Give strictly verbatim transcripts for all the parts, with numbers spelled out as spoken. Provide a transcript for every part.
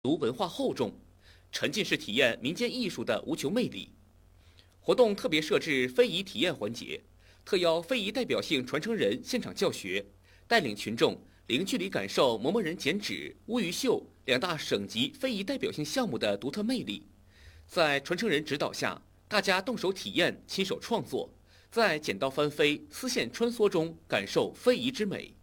读文化厚重，沉浸式体验民间艺术的无穷魅力。活动特别设置非遗体验环节，特邀非遗代表性传承人现场教学，带领群众零距离感受磨墨人剪纸、乌鱼秀两大省级非遗代表性项目的独特魅力。在传承人指导下，大家动手体验、亲手创作，在剪刀翻飞、丝线穿梭中感受非遗之美。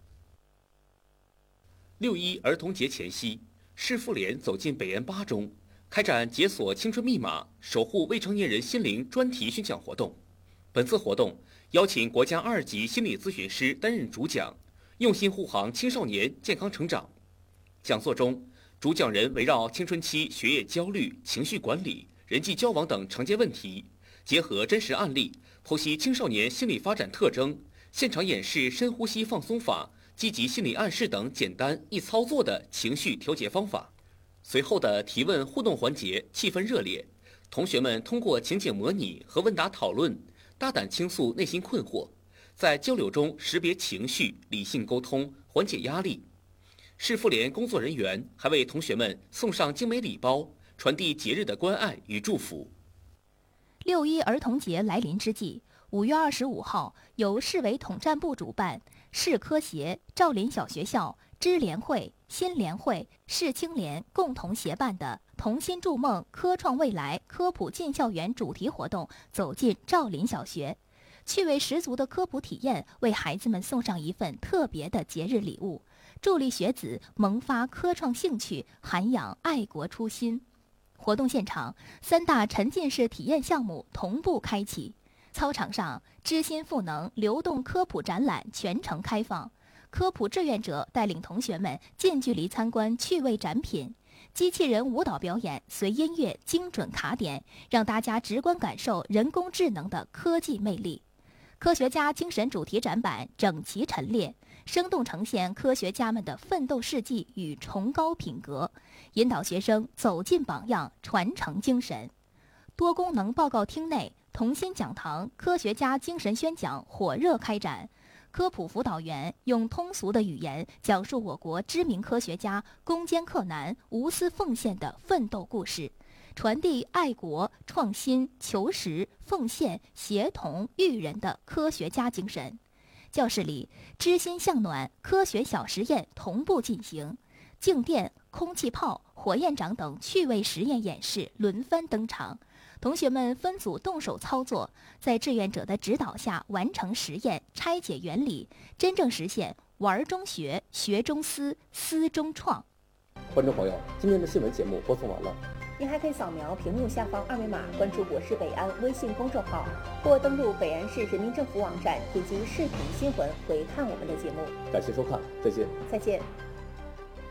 六一儿童节前夕，市妇联走进北园八中，开展解锁青春密码、守护未成年人心灵专题宣讲活动。本次活动邀请国家二级心理咨询师担任主讲，用心护航青少年健康成长。讲座中，主讲人围绕青春期学业焦虑、情绪管理、人际交往等常见问题，结合真实案例，剖析青少年心理发展特征，现场演示深呼吸放松法、积极心理暗示等简单易操作的情绪调节方法。随后的提问互动环节气氛热烈，同学们通过情景模拟和问答讨论，大胆倾诉内心困惑，在交流中识别情绪，理性沟通，缓解压力。市妇联工作人员还为同学们送上精美礼包，传递节日的关爱与祝福。 六一儿童节来临之际，五月二十五号，由市委统战部主办，市科协、兆麟小学校、支联会、新联会、市青联共同协办的“童心筑梦，科创未来”科普进校园主题活动走进兆麟小学，趣味十足的科普体验为孩子们送上一份特别的节日礼物，助力学子萌发科创兴趣，涵养爱国初心。活动现场，三大沉浸式体验项目同步开启。操场上，知心赋能流动科普展览全程开放，科普志愿者带领同学们近距离参观趣味展品，机器人舞蹈表演随音乐精准卡点，让大家直观感受人工智能的科技魅力。科学家精神主题展板整齐陈列，生动呈现科学家们的奋斗事迹与崇高品格，引导学生走进榜样，传承精神。多功能报告厅内，童心讲堂科学家精神宣讲火热开展，科普辅导员用通俗的语言讲述我国知名科学家攻坚克难、无私奉献的奋斗故事，传递爱国、创新、求实、奉献、协同、育人的科学家精神。教室里，知心向暖科学小实验同步进行，静电、空气炮、火焰掌等趣味实验演示轮番登场。同学们分组动手操作，在志愿者的指导下完成实验，拆解原理，真正实现玩中学、学中思、思中创。 观众朋友，今天的新闻节目播送完了， 您还可以扫描屏幕下方二维码，关注我是北安微信公众号，或登录北安市人民政府网站，点击视频新闻回看我们的节目。 感谢收看，再见。 再见。